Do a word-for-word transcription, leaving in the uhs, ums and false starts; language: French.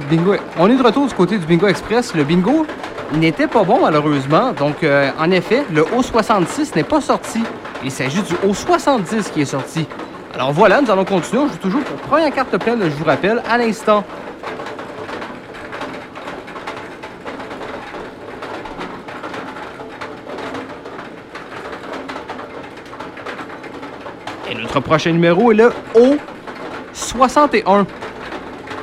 bingo. On est de retour du côté du bingo express. Le bingo n'était pas bon, malheureusement. Donc, euh, en effet, le haut soixante-six n'est pas sorti. Il s'agit du haut soixante-dix qui est sorti. Alors voilà, nous allons continuer. On joue toujours pour première carte pleine, je vous rappelle, à l'instant. Et notre prochain numéro est le haut soixante et un.